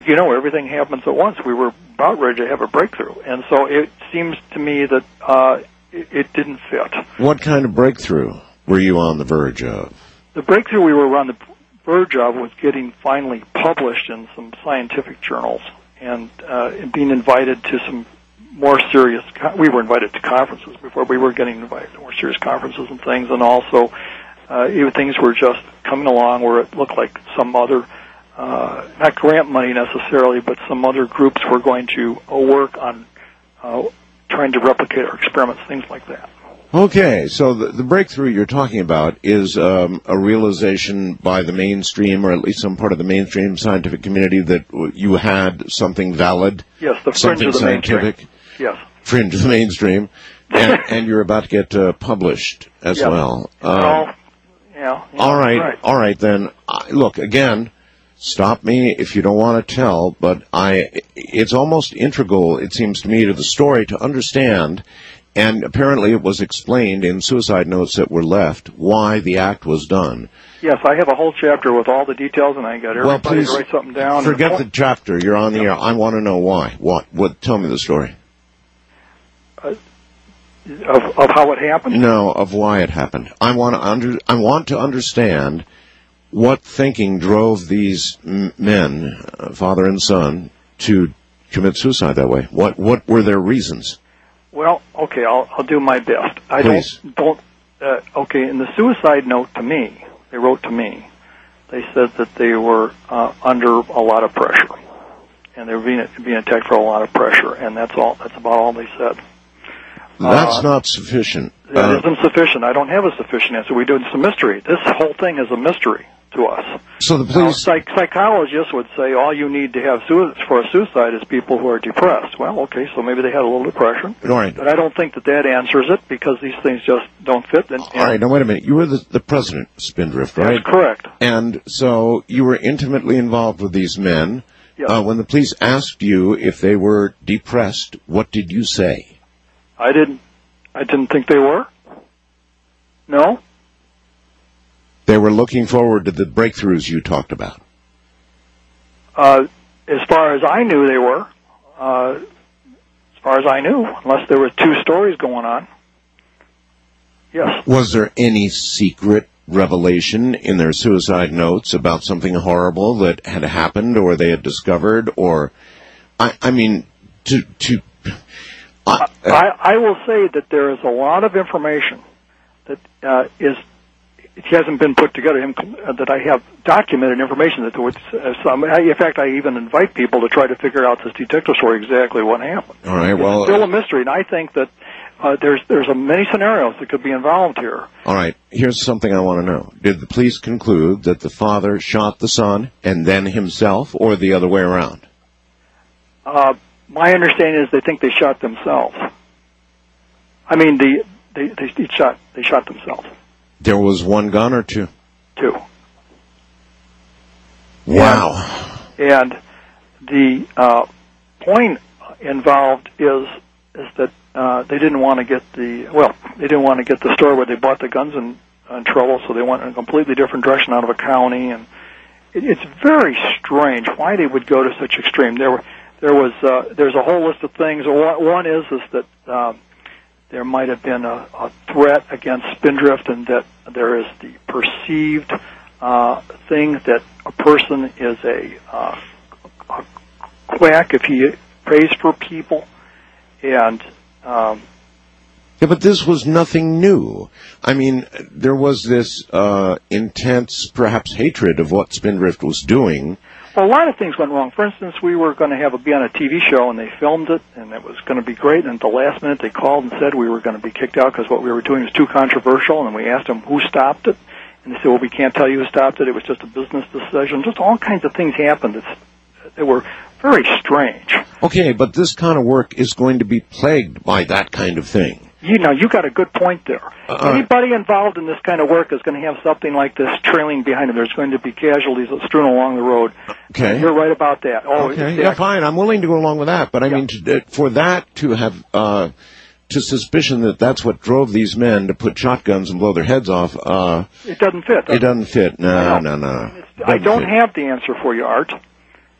everything happens at once. We were about ready to have a breakthrough, and so it seems to me that it didn't fit. What kind of breakthrough were you on the verge of? The breakthrough we were on the verge of was getting finally published in some scientific journals, and being invited to some more serious. We were invited to conferences before. We were getting invited to more serious conferences and things, and also things were just coming along where it looked like some other, not grant money necessarily, but some other groups were going to work on trying to replicate our experiments, things like that. Okay, so the breakthrough you're talking about is a realization by the mainstream, or at least some part of the mainstream scientific community, that you had something valid, yes, the fringe of the scientific, mainstream. Yes, fringe of the mainstream, and you're about to get published as well. All right. Then look again. Stop me if you don't want to tell, but it's almost integral, it seems to me, to the story to understand. And apparently it was explained in suicide notes that were left why the act was done. Yes, I have a whole chapter with all the details, and I got everybody to write something down. Forget the chapter. You're on the air. I want to know why. What? Tell me the story. Of how it happened? No, of why it happened. I want to understand what thinking drove these men, father and son, to commit suicide that way. What were their reasons? Well, okay, I'll do my best. Please. Okay, in the suicide note to me, they wrote to me, they said that they were under a lot of pressure, and they were being attacked for a lot of pressure, and that's about all they said. That's not sufficient. That isn't sufficient. I don't have a sufficient answer. It's a mystery. This whole thing is a mystery to us. So the police... psychologists would say all you need to have for a suicide is people who are depressed. Well, okay, so maybe they had a little depression. All right. But I don't think that answers it, because these things just don't fit. All right, now wait a minute. You were the president of Spindrift, right? That's correct. And so you were intimately involved with these men. Yes. When the police asked you if they were depressed, what did you say? I didn't think they were. No. They were looking forward to the breakthroughs you talked about. As far as I knew, they were. As far as I knew, unless there were two stories going on. Yes. Was there any secret revelation in their suicide notes about something horrible that had happened, or they had discovered, or, I will say that there is a lot of information that it hasn't been put together. That I have documented information that in fact, I even invite people to try to figure out this detective story exactly what happened. All right. Well, it's still a mystery, and I think that there's many scenarios that could be involved here. All right. Here's something I want to know. Did the police conclude that the father shot the son and then himself, or the other way around? My understanding is they think they shot themselves. I mean, they shot themselves. There was one gun or two? Two. Wow. And the point involved is that they didn't want to get the store where they bought the guns in trouble, so they went in a completely different direction out of a county, and it's very strange why they would go to such extreme. There's a whole list of things. One is that there might have been a threat against Spindrift, and that there is the perceived thing that a person is a quack if he prays for people, and yeah, but this was nothing new. I mean, there was this intense, perhaps, hatred of what Spindrift was doing. Well, a lot of things went wrong. For instance, we were going to be on a TV show, and they filmed it, and it was going to be great. And at the last minute, they called and said we were going to be kicked out because what we were doing was too controversial. And we asked them who stopped it, and they said, "Well, we can't tell you who stopped it. It was just a business decision." Just all kinds of things happened. They were very strange. Okay, but this kind of work is going to be plagued by that kind of thing. You got a good point there. Anybody involved in this kind of work is going to have something like this trailing behind them. There's going to be casualties strewn along the road. Okay. You're right about that. Oh, okay. Yeah, fine. I'm willing to go along with that. But I mean, for that to have, to suspicion that that's what drove these men to put shotguns and blow their heads off, it doesn't fit. It doesn't fit. No. I don't have the answer for you, Art.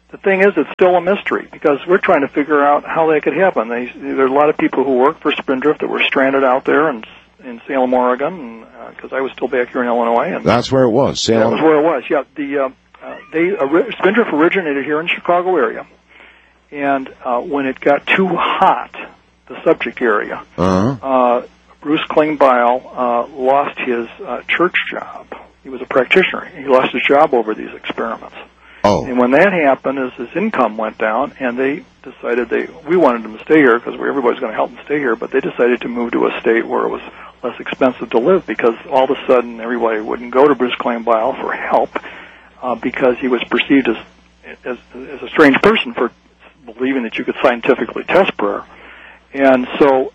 the thing is, it's still a mystery because we're trying to figure out how that could happen. There are a lot of people who work for Spindrift that were stranded out there in Salem, Oregon, because I was still back here in Illinois. And that's where it was, Salem? That was where it was, yeah. Spindrift originated here in the Chicago area. And when it got too hot, the subject area, Bruce Klingbeil lost his church job. He was a practitioner. He lost his job over these experiments. Oh. And when that happened, his income went down, and they decided we wanted him to stay here because everybody was going to help him stay here, but they decided to move to a state where it was less expensive to live because all of a sudden everybody wouldn't go to Bruce Klingbeil for help because he was perceived as a strange person for believing that you could scientifically test prayer. And so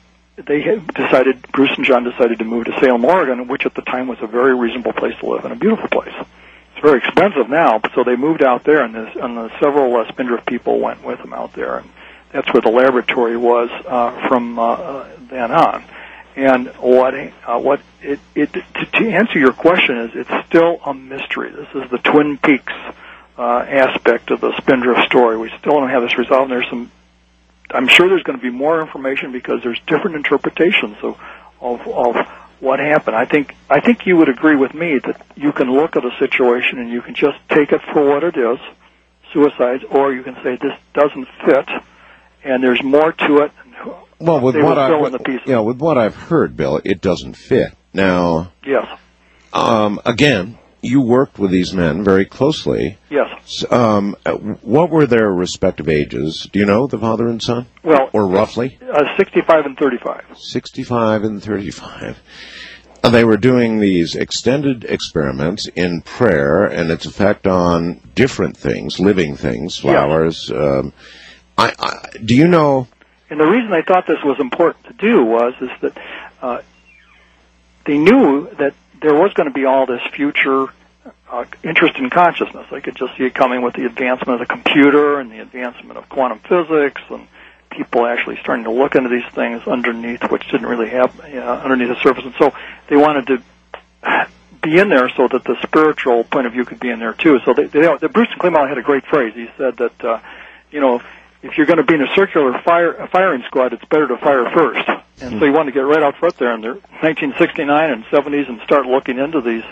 Bruce and John decided to move to Salem, Oregon, which at the time was a very reasonable place to live and a beautiful place. It's very expensive now, so they moved out there, and several Spindrift people went with them out there, and that's where the laboratory was from then on. And to answer your question is, it's still a mystery. This is the Twin Peaks aspect of the Spindrift story. We still don't have this resolved. I'm sure there's going to be more information because there's different interpretations of what happened. I think you would agree with me that you can look at a situation and you can just take it for what it is, suicides, or you can say this doesn't fit and there's more to it. Well, with what I've heard, Bill, it doesn't fit. Now, yes. Again, you worked with these men very closely. Yes. What were their respective ages? Do you know, the father and son? Well, or roughly? 65 and 35. 65 and 35. They were doing these extended experiments in prayer and its effect on different things, living things, flowers. Yes. Do you know? And the reason I thought this was important to do is that they knew that there was going to be all this future interest in consciousness. I could just see it coming with the advancement of the computer and the advancement of quantum physics and people actually starting to look into these things underneath, which didn't really have underneath the surface. And so they wanted to be in there so that the spiritual point of view could be in there too. So Bruce Klingbeil had a great phrase. He said that, if you're going to be in a circular firing squad, it's better to fire first. And so he wanted to get right out front there in the 1969 and 70s and start looking into these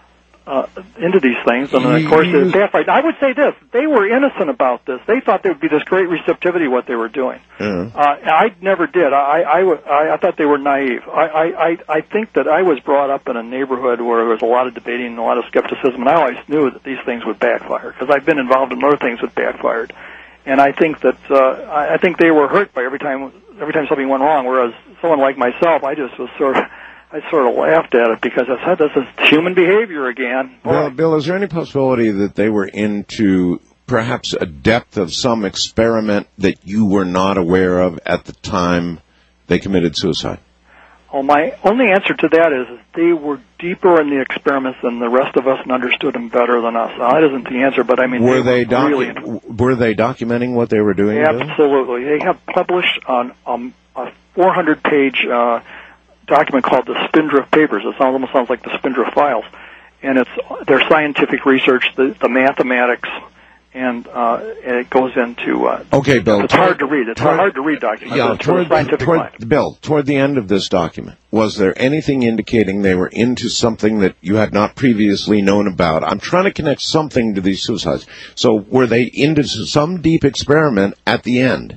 things. And then, of course, it backfired. I would say this: they were innocent about this. They thought there would be this great receptivity to what they were doing. Mm-hmm. I never did. I thought they were naive. I think that I was brought up in a neighborhood where there was a lot of debating and a lot of skepticism, and I always knew that these things would backfire because I've been involved in other things that backfired. And I think that I think they were hurt by every time something went wrong. Whereas someone like myself, I just was sort of laughed at it because I said, "This is human behavior again." Well, Bill, is there any possibility that they were into perhaps a depth of some experiment that you were not aware of at the time they committed suicide? Well, my only answer to that is they were deeper in the experiments than the rest of us and understood them better than us. Now, that isn't the answer, but I mean, were they documenting what they were doing? Absolutely. They have published on a 400-page document called the Spindrift Papers. It almost sounds like the Spindrift Files, and it's their scientific research, the mathematics. And it goes into... okay, Bill. It's hard to read. It's a hard to read document. Yeah, toward the end of this document, was there anything indicating they were into something that you had not previously known about? I'm trying to connect something to these suicides. So were they into some deep experiment at the end?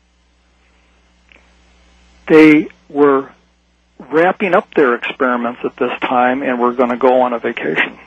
They were wrapping up their experiments at this time and were going to go on a vacation.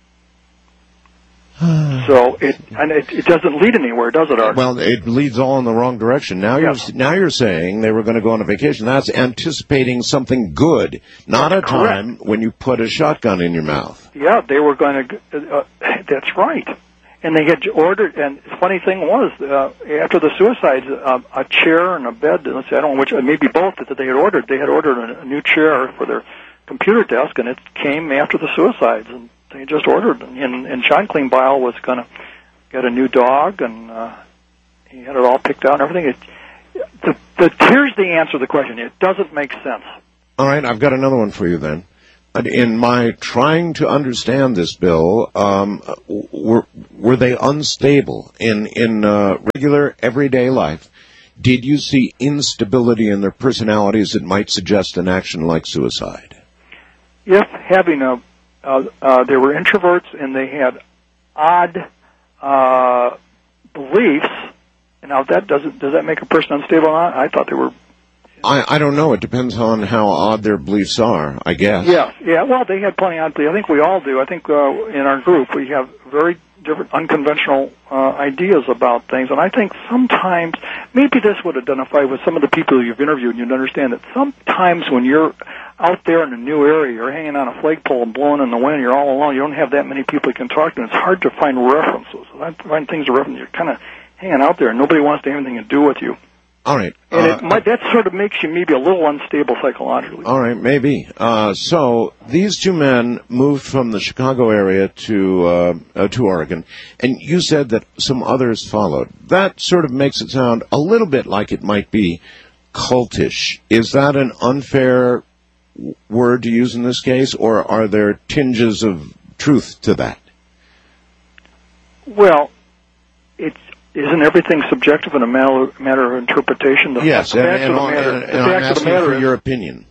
So it doesn't lead anywhere, does it, Art? Well, it leads all in the wrong direction. Now you're saying they were going to go on a vacation. That's anticipating something good, not a time when you put a shotgun in your mouth. Yeah, they were going to. That's right. And they had ordered. And the funny thing was, after the suicides, a chair and a bed. Let's see, I don't know which, maybe both that they had ordered. They had ordered a new chair for their computer desk, and it came after the suicides. And they just ordered, and John Klingbeil was going to get a new dog, and he had it all picked out and everything. Here's the answer to the question. It doesn't make sense. All right, I've got another one for you then. in my trying to understand this, Bill, were they unstable in regular everyday life? Did you see instability in their personalities that might suggest an action like suicide? If having they were introverts and they had odd beliefs. Now, does that make a person unstable or not? I thought they were. I don't know. It depends on how odd their beliefs are, I guess. Yeah. Well, they had plenty of odd beliefs. I think we all do. I think in our group we have very different, unconventional ideas about things. And I think sometimes, maybe this would identify with some of the people you've interviewed, and you'd understand that sometimes when you're out there in a new area, you're hanging on a flagpole and blowing in the wind, you're all alone, you don't have that many people you can talk to, and it's hard to find references. I find things to reference. You're kind of hanging out there, and nobody wants to have anything to do with you. All right. And that sort of makes you maybe a little unstable psychologically. All right, maybe. So these two men moved from the Chicago area to Oregon, and you said that some others followed. That sort of makes it sound a little bit like it might be cultish. Is that an unfair word to use in this case, or are there tinges of truth to that? Well, isn't everything subjective and a matter of interpretation? Yes, and I'm asking for your opinion.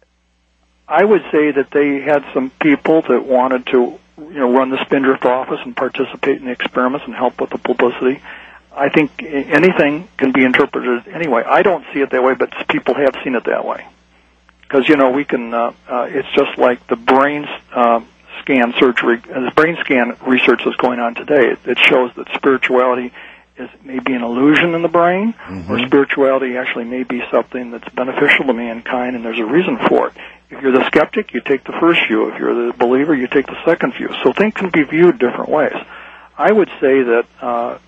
I would say that they had some people that wanted to, run the Spindrift office and participate in the experiments and help with the publicity. I think anything can be interpreted anyway. I don't see it that way, but people have seen it that way. Because, we can, it's just like the brain scan surgery, the brain scan research that's going on today. It shows that spirituality is maybe an illusion in the brain, or spirituality actually may be something that's beneficial to mankind, and there's a reason for it. If you're the skeptic, you take the first view. If you're the believer, you take the second view. So things can be viewed different ways. I would say that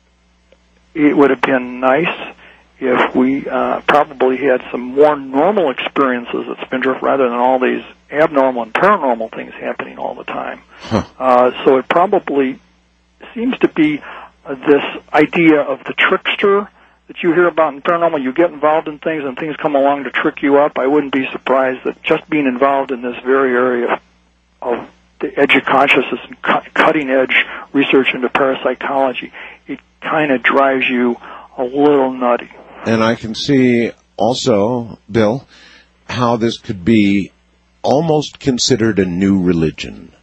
it would have been nice if we probably had some more normal experiences at Spindrift rather than all these abnormal and paranormal things happening all the time. So it probably seems to be this idea of the trickster that you hear about in paranormal. You get involved in things and things come along to trick you up. I wouldn't be surprised that just being involved in this very area of the edge of consciousness and cutting-edge research into parapsychology, it kind of drives you a little nutty. And I can see also, Bill, how this could be almost considered a new religion.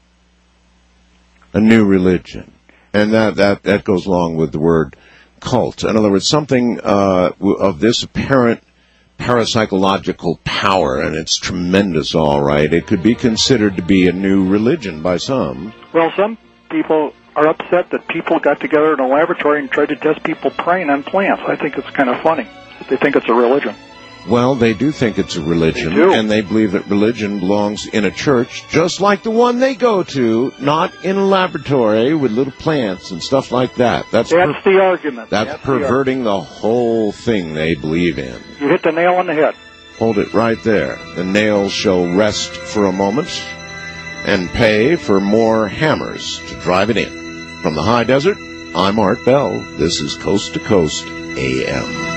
A new religion. And that goes along with the word cult. In other words, something of this apparent parapsychological power, and it's tremendous, all right. It could be considered to be a new religion by some. Well, some people are upset that people got together in a laboratory and tried to test people preying on plants. I think it's kind of funny that they think it's a religion. Well, they do think it's a religion, they do. And they believe that religion belongs in a church, just like the one they go to, not in a laboratory with little plants and stuff like that. That's the argument. That's perverting the whole thing they believe in. You hit the nail on the head. Hold it right there. The nail shall rest for a moment and pay for more hammers to drive it in. From the high desert, I'm Art Bell. This is Coast to Coast AM.